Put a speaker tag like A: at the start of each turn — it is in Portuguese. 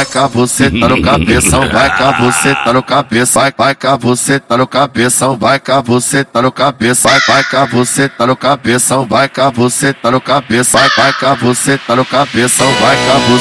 A: vai cá você tá no cabeção, vai cá você tá no cabeça, vai cá você tá no cabeção, vai cá você tá no cabeça, vai cá você tá no cabeção, vai cá você tá no cabeça, vai cá você tá no cabeção, vai cá você